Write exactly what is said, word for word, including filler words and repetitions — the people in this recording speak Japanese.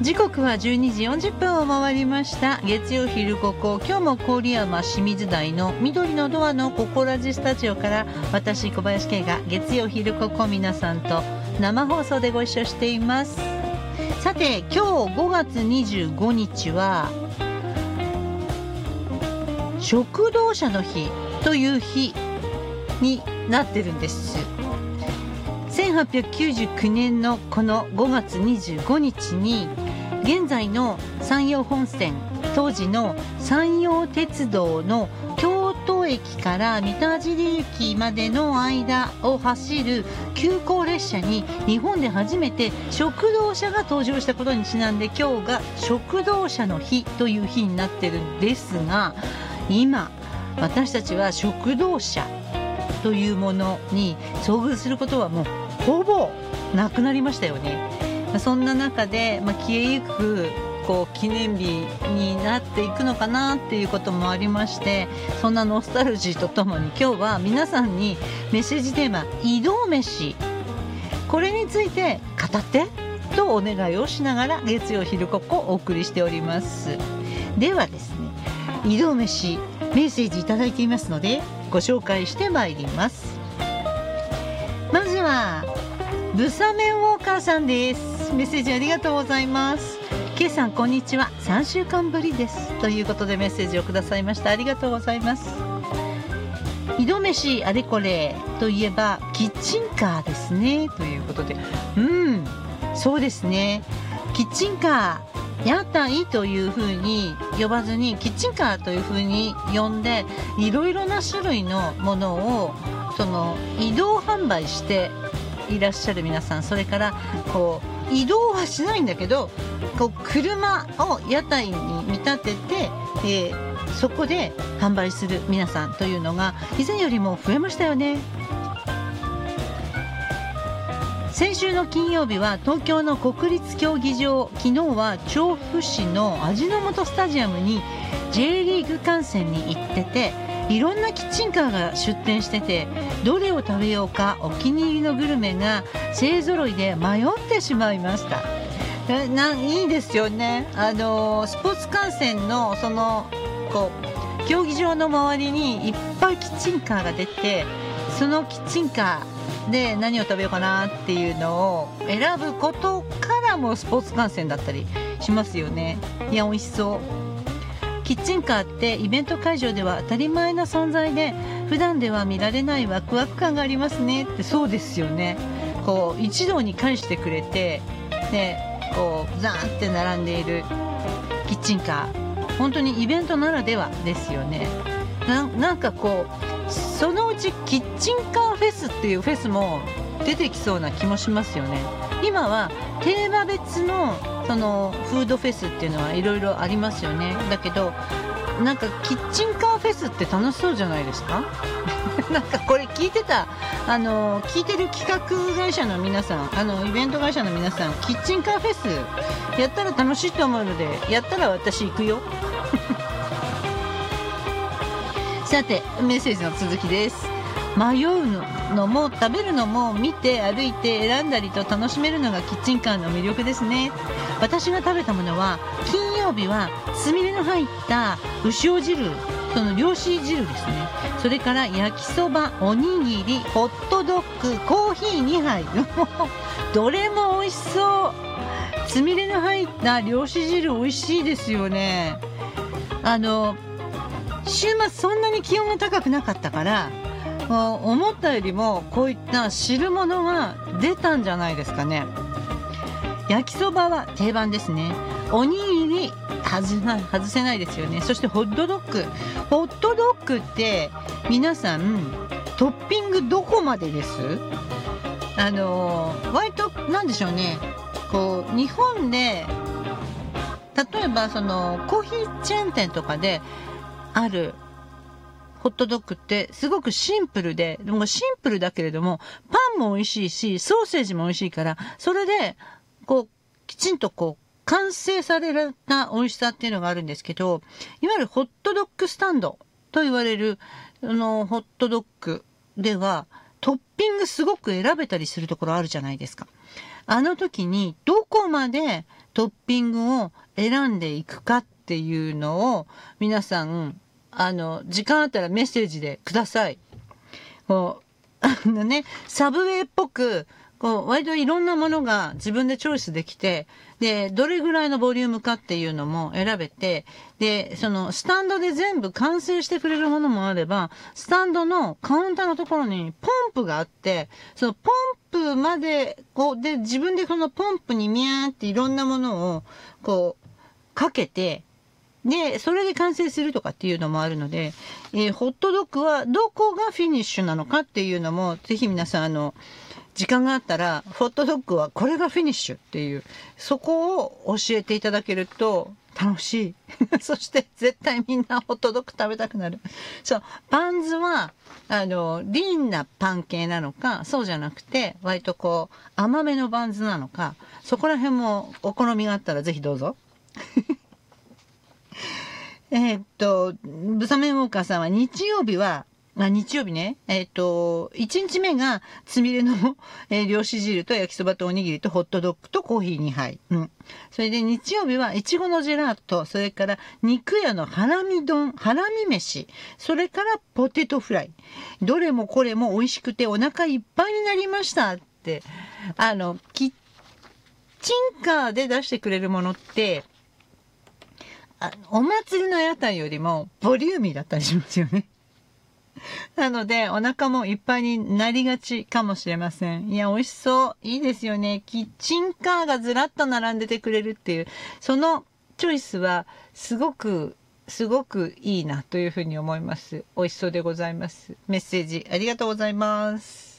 時刻はじゅうにじよんじゅっぷんを回りました。月曜昼ここ、今日も郡山清水台の緑のドアのココラジスタジオから私小林圭が月曜昼ここ皆さんと生放送でご一緒しています。さて今日ごがつにじゅうごにちは食堂車の日という日になってるんです。せんはっぴゃくきゅうじゅうきゅうねんのこのごがつにじゅうごにちに現在の山陽本線、当時の山陽鉄道の京都駅から三田尻駅までの間を走る急行列車に日本で初めて食堂車が登場したことにちなんで、今日が食堂車の日という日になってるんですが、今私たちは食堂車というものに遭遇することはもうほぼなくなりましたよね。そんな中で、まあ、消えゆくこう記念日になっていくのかなっていうこともありまして、そんなノスタルジーとともに今日は皆さんにメッセージテーマ移動飯、これについて語ってとお願いをしながら月曜昼ここをお送りしております。ではですね、移動飯メッセージいただいていますのでご紹介してまいります。まずはブサメンウォーカーさんです。メッセージありがとうございます。ケイさんこんにちは、さんしゅうかんぶりですということでメッセージをくださいました。ありがとうございます。移動飯あれこれといえばキッチンカーですねということで、うんそうですね、キッチンカー屋台というふうに呼ばずにキッチンカーというふうに呼んで、いろいろな種類のものをその移動販売していらっしゃる皆さん、それからこう移動はしないんだけどこう車を屋台に見立てて、えー、そこで販売する皆さんというのが以前よりも増えましたよね。先週の金曜日は東京の国立競技場、昨日は調布市の味の素スタジアムに ジェイ リーグ観戦に行ってて、いろんなキッチンカーが出店してて、どれを食べようかお気に入りのグルメが勢ぞろいで迷ってしまいました。ないいですよね。あのスポーツ観戦のそのこう競技場の周りにいっぱいキッチンカーが出て、そのキッチンカーで何を食べようかなっていうのを選ぶことからもスポーツ観戦だったりしますよね。いや美味しそう。キッチンカーってイベント会場では当たり前な存在で、普段では見られないワクワク感がありますねって。そうですよね。こう一堂に会してくれて、でこうザーンって並んでいるキッチンカー、本当にイベントならではですよね。 な, なんかこうそのうちキッチンカーフェスっていうフェスも出てきそうな気もしますよね。今はテーマ別のそのフードフェスっていうのはいろいろありますよね。だけどなんかキッチンカーフェスって楽しそうじゃないですかなんかこれ聞いてたあの聞いてる企画会社の皆さん、あのイベント会社の皆さん、キッチンカーフェスやったら楽しいと思うので、やったら私行くよさてメッセージの続きです。迷うのも食べるのも見て歩いて選んだりと楽しめるのがキッチンカーの魅力ですね。私が食べたものは金曜日はつみれの入った牛尾汁、その漁師汁ですね。それから焼きそば、おにぎり、ホットドッグ、コーヒーにはいどれも美味しそう。つみれの入った漁師汁美味しいですよね。あの週末そんなに気温が高くなかったから、思ったよりもこういった汁物が出たんじゃないですかね。焼きそばは定番ですね。おにぎり外せない、外せないですよね。そしてホットドッグ、ホットドッグって皆さんトッピングどこまでです？あの割となんでしょうね、こう日本で例えばそのコーヒーチェーン店とかであるホットドッグってすごくシンプルで、でもシンプルだけれどもパンも美味しいしソーセージも美味しいから、それでこうきちんとこう完成された美味しさっていうのがあるんですけど、いわゆるホットドッグスタンドと言われるあのホットドッグではトッピングすごく選べたりするところあるじゃないですか。あの時にどこまでトッピングを選んでいくかっていうのを皆さん、あの、時間あったらメッセージでください。こう、あのね、サブウェイっぽく、こう、割といろんなものが自分でチョイスできて、で、どれぐらいのボリュームかっていうのも選べて、で、その、スタンドで全部完成してくれるものもあれば、スタンドのカウンターのところにポンプがあって、そのポンプまで、こう、で、自分でこのポンプにミャーっていろんなものを、こう、かけて、で、それで完成するとかっていうのもあるので、えーホットドッグはどこがフィニッシュなのかっていうのも、ぜひ皆さん、あの、時間があったら、ホットドッグはこれがフィニッシュっていう、そこを教えていただけると楽しい。そして絶対みんなホットドッグ食べたくなる。そう、パンズは、あの、リンなパン系なのか、そうじゃなくて、割とこう、甘めのバンズなのか、そこら辺もお好みがあったらぜひどうぞ。えーっと、ブサメンウォーカーさんは日曜日は、あ、日曜日ね。えーっと、いちにちめがつみれの、えー漁師汁と焼きそばとおにぎりとホットドッグとコーヒーにはい。うん。それで日曜日はいちごのジェラート、それから肉屋のハラミ丼、ハラミ飯、それからポテトフライ。どれもこれも美味しくてお腹いっぱいになりましたって。あの、キッチンカーで出してくれるものって、あお祭りの屋台よりもボリューミーだったりしますよね。なので、お腹もいっぱいになりがちかもしれません。いや、美味しそう。いいですよね。キッチンカーがずらっと並んでてくれるっていう、そのチョイスはすごく、すごくいいなというふうに思います。美味しそうでございます。メッセージありがとうございます。